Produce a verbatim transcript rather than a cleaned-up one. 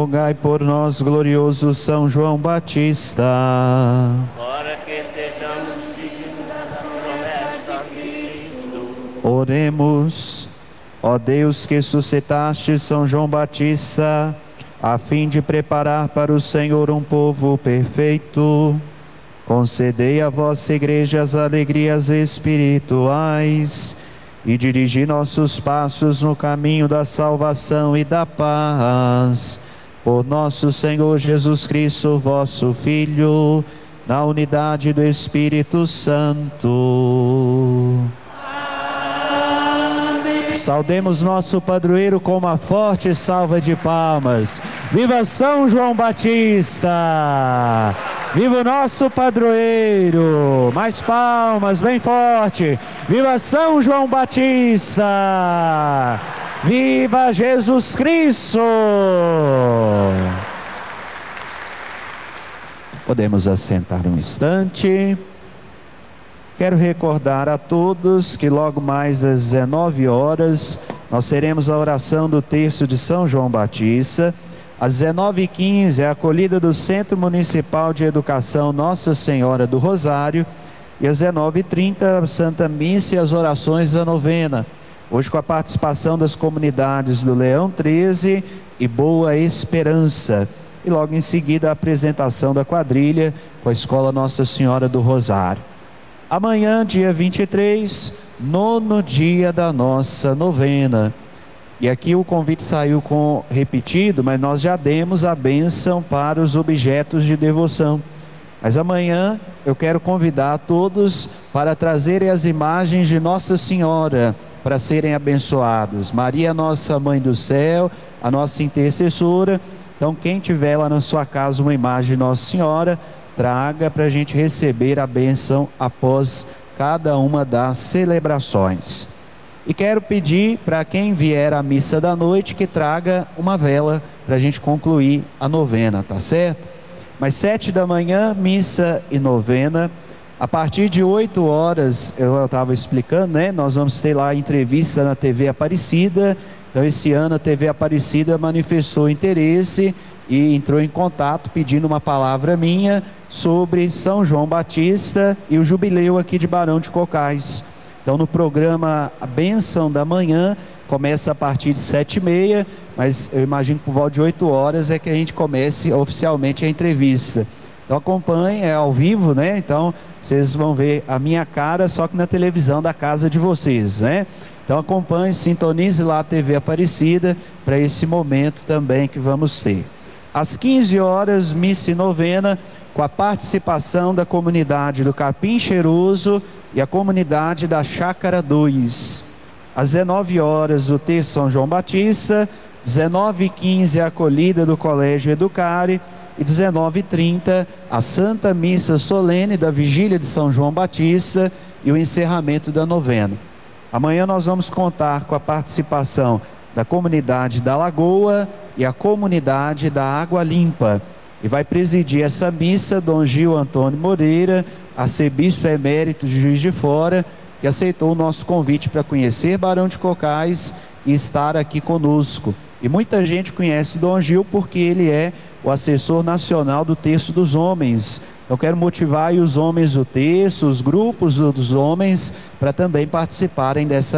rogai por nós, glorioso São João Batista. Para que sejamos dignos das promessas de Cristo. Oremos. Ó Deus, que suscitaste São João Batista, a fim de preparar para o Senhor um povo perfeito, concedei à vossa Igreja as alegrias espirituais e dirigi nossos passos no caminho da salvação e da paz. Por nosso Senhor Jesus Cristo, vosso Filho, na unidade do Espírito Santo. Amém. Saudemos nosso padroeiro com uma forte salva de palmas. Viva São João Batista! Viva o nosso padroeiro! Mais palmas, bem forte! Viva São João Batista! Viva Jesus Cristo! Podemos assentar um instante. Quero recordar a todos que logo mais às dezenove horas nós teremos a oração do terço de São João Batista. Às dezenove e quinze, a acolhida do Centro Municipal de Educação Nossa Senhora do Rosário. E às dezenove e trinta, a Santa Missa e as orações da novena. Hoje com a participação das comunidades do Leão treze e Boa Esperança. E logo em seguida a apresentação da quadrilha com a Escola Nossa Senhora do Rosário. Amanhã, dia vinte e três, nono dia da nossa novena. E aqui o convite saiu com repetido, mas nós já demos a bênção para os objetos de devoção. Mas amanhã eu quero convidar a todos para trazerem as imagens de Nossa Senhora para serem abençoados. Maria, nossa Mãe do Céu, a nossa intercessora. Então, quem tiver lá na sua casa uma imagem de Nossa Senhora, traga para a gente receber a bênção após cada uma das celebrações. E quero pedir para quem vier à missa da noite que traga uma vela para a gente concluir a novena, tá certo? Mas sete da manhã, missa e novena. A partir de oito horas, eu estava explicando, né? Nós vamos ter lá a entrevista na T V Aparecida. Então esse ano a T V Aparecida manifestou interesse e entrou em contato pedindo uma palavra minha sobre São João Batista e o jubileu aqui de Barão de Cocais. Então no programa A Bênção da Manhã, começa a partir de sete e meia, mas eu imagino que por volta de oito horas é que a gente comece oficialmente a entrevista. Então acompanhe, é ao vivo, né? Então vocês vão ver a minha cara, só que na televisão da casa de vocês, né? Então acompanhe, sintonize lá a T V Aparecida para esse momento também que vamos ter. Às quinze horas, missa e novena, com a participação da comunidade do Capim Cheiroso e a comunidade da Chácara dois. Às dezenove horas, o terço São João Batista. dezenove e quinze, a acolhida do Colégio Educare. E dezenove e trinta, a Santa Missa Solene da Vigília de São João Batista e o encerramento da novena. Amanhã nós vamos contar com a participação da comunidade da Lagoa e a comunidade da Água Limpa. E vai presidir essa missa Dom Gil Antônio Moreira, arcebispo emérito de Juiz de Fora, que aceitou o nosso convite para conhecer Barão de Cocais e estar aqui conosco. E muita gente conhece Dom Gil porque ele é o assessor nacional do Terço dos Homens. Eu quero motivar aí os homens do terço, os grupos dos homens, para também participarem dessa